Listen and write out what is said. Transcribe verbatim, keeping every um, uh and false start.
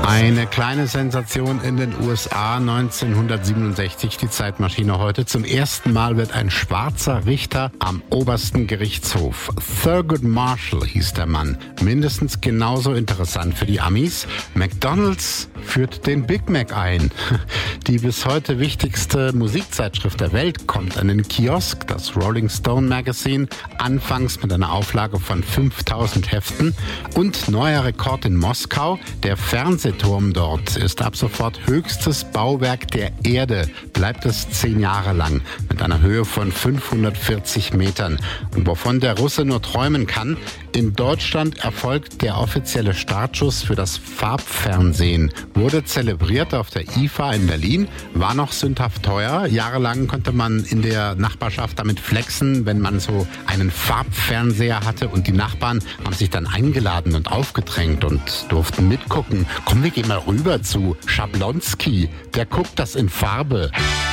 Eine kleine Sensation in den U S A neunzehnhundertsiebenundsechzig, die Zeitmaschine heute. Zum ersten Mal wird ein schwarzer Richter am obersten Gerichtshof. Thurgood Marshall hieß der Mann. Mindestens genauso interessant für die Amis. McDonald's führt den Big Mac ein. Die bis heute wichtigste Musikzeitschrift der Welt kommt an den Kiosk, das Rolling Stone Magazine, anfangs mit einer Auflage von fünftausend Heften. Und neuer Rekord in Moskau, der Fernsehturm dort ist ab sofort höchstes Bauwerk der Erde, bleibt es zehn Jahre lang, mit einer Höhe von fünfhundertvierzig Metern. Und wovon der Russe nur träumen kann, in Deutschland erfolgt der offizielle Startschuss für das Farbfernsehen. Wurde zelebriert auf der I F A in Berlin, war noch sündhaft teuer. Jahrelang konnte man in der Nachbarschaft damit flexen, wenn man so einen Farbfernseher hatte, und die Nachbarn haben sich dann eingeladen und aufgedrängt und durften mitgucken. Komm, wir gehen mal rüber zu Schablonski, der guckt das in Farbe.